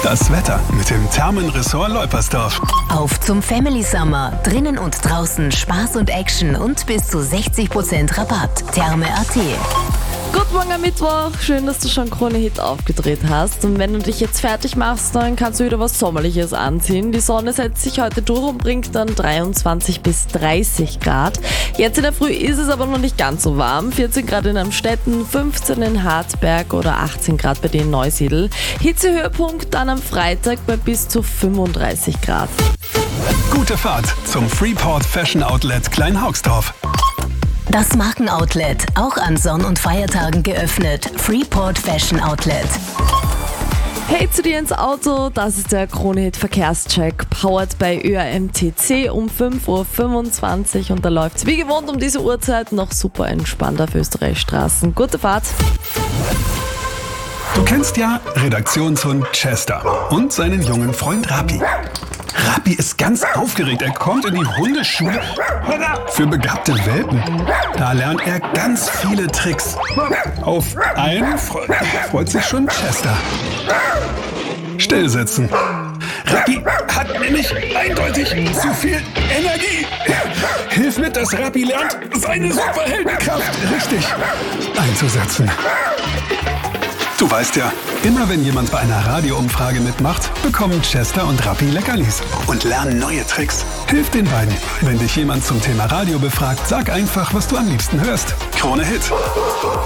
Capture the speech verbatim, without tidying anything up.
Das Wetter mit dem Thermenressort Leupersdorf. Auf zum Family Summer. Drinnen und draußen Spaß und Action und bis zu sechzig Prozent Rabatt. Therme punkt at. Guten Morgen am Mittwoch. Schön, dass du schon Krone Hit aufgedreht hast. Und wenn du dich jetzt fertig machst, dann kannst du wieder was Sommerliches anziehen. Die Sonne setzt sich heute durch und bringt dann dreiundzwanzig bis dreißig Grad. Jetzt in der Früh ist es aber noch nicht ganz so warm. vierzehn Grad in Amstetten, fünfzehn in Hartberg oder achtzehn Grad bei dir in Neusiedl. Hitzehöhepunkt dann am Freitag bei bis zu fünfunddreißig Grad. Gute Fahrt zum Freeport Fashion Outlet Kleinhaugsdorf. Das Markenoutlet, auch an Sonn- und Feiertagen geöffnet. Freeport Fashion Outlet. Hey, zu dir ins Auto, das ist der Krone Hit Verkehrscheck, powered bei Ö R M T C um fünf Uhr fünfundzwanzig und da läuft's wie gewohnt um diese Uhrzeit noch super entspannt auf Österreichstraßen. Gute Fahrt! Du kennst ja Redaktionshund Chester und seinen jungen Freund Rappi. Rappi ist ganz aufgeregt. Er kommt in die Hundeschule für begabte Welpen. Da lernt er ganz viele Tricks. Auf einen freut, freut sich schon Chester. Stillsitzen. Rappi hat nämlich eindeutig zu viel Energie. Hilf mit, dass Rappi lernt, seine Superheldenkraft richtig einzusetzen. Du weißt ja, immer wenn jemand bei einer Radioumfrage mitmacht, bekommen Chester und Rappi Leckerlis und lernen neue Tricks. Hilf den beiden. Wenn dich jemand zum Thema Radio befragt, sag einfach, was du am liebsten hörst. Krone Hit.